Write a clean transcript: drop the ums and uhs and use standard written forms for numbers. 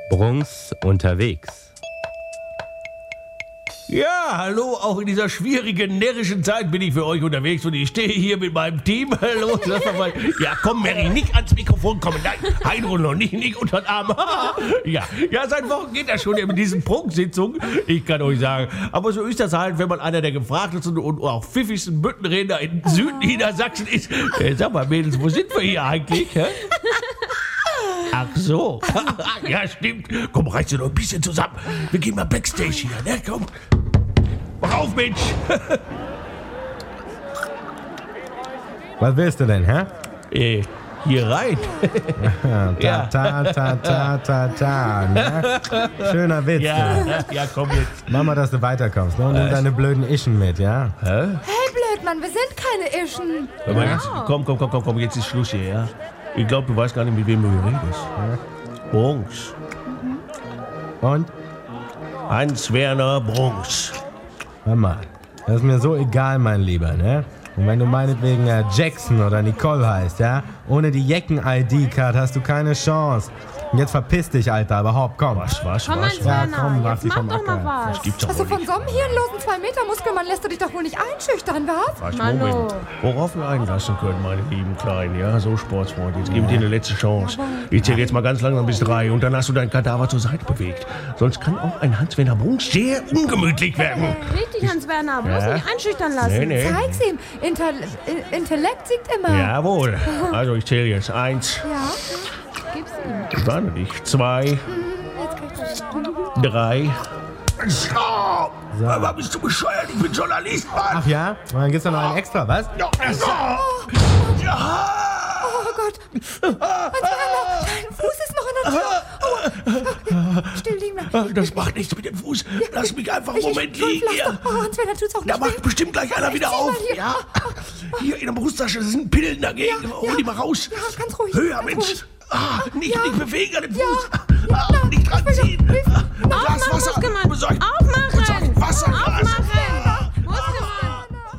Brunks unterwegs. Ja, hallo, auch in dieser schwierigen, närrischen Zeit bin ich für euch unterwegs und ich stehe hier mit meinem Team. Hallo, lass mal. Ja, komm, Mary, nicht ans Mikrofon kommen. Nein, Heidrun noch nicht unter den Arm. Ja, seit Wochen geht das schon mit diesen Prunksitzungen. Ich kann euch sagen, aber so ist das halt, wenn man einer der gefragtesten und auch pfiffigsten Büttenredner in Südniedersachsen ist. Sag mal, Mädels, wo sind wir hier eigentlich? Hä? Ach so. Ja, stimmt. Komm, reiß dir noch ein bisschen zusammen. Wir gehen mal Backstage hier, ne? Komm. Mach auf, Mensch. Was willst du denn, hä? Hier rein. Ne? Schöner Witz. Ja, komm jetzt. Mach mal, dass du weiterkommst. Ne? Und nimm deine blöden Ischen mit, ja? Hey, Blödmann, wir sind keine Ischen. Aber jetzt, komm, jetzt ist Schluss hier, ja? Ich glaube, du weißt gar nicht, mit wem du hier redest. Brunks. Und? Hans-Werner Brunks. Hör mal, das ist mir so egal, mein Lieber, ne? Und wenn du meinetwegen Jackson oder Nicole heißt, ja? Ohne die Jecken-ID-Card hast du keine Chance. Und jetzt verpiss dich, Alter, überhaupt, komm. Was? Komm, Ja, komm, jetzt Raffi, mach komm, doch mal Acker. was. Gibt's doch Also wohl von nicht. so einem hirnlosen 2-Meter-Muskelmann lässt du dich doch wohl nicht einschüchtern, was? Was, Mano. Moment. Worauf wir einlassen können, meine lieben Kleinen, ja? So, Sportsfreunde, jetzt gebe ich dir eine letzte Chance. Ich zähle jetzt mal ganz langsam bis 3 und dann hast du deinen Kadaver zur Seite bewegt. Sonst kann auch ein Hans-Werner Brunks sehr ungemütlich werden. Richtig, Hans-Werner, bloß Ja. nicht einschüchtern lassen. Nee. Zeig's ihm. Intellekt siegt immer. Jawohl. Also, ich zähle jetzt 1, Ja, Gib's ihm. warte nicht, 2, jetzt kann ich das. 3. Aber bist du bescheuert? Ich bin Journalist, Mann. Ach ja? Und dann gibt's da noch einen extra, was? Ja. Oh Gott. Hans-Werner, dein Fuß ist noch in der Tür. Oh, still liegen bleiben. Das macht nichts mit dem Fuß. Lass mich einfach einen Moment liegen hier. Oh, Hans-Werner tut's auch Da nicht macht weh. bestimmt gleich einer wieder zieh mal auf. hier. Ja. Hier in der Brusttasche sind Pillen dagegen. Hol die mal raus. Ja, ganz ruhig. Höher, ganz Mensch. ruhig. Nicht bewegen an den Fuß. Ja, Nicht dran ziehen.